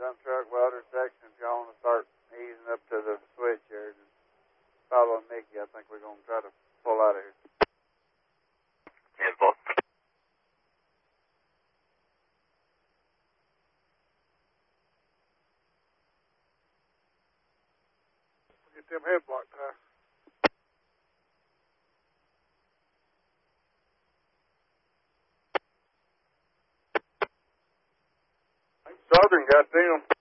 dump truck welder section. If y'all want to start easing up to the switch here, just follow Mickey. I think we're going to try to pull out of here. Info. Get them head block tires. Southern got them.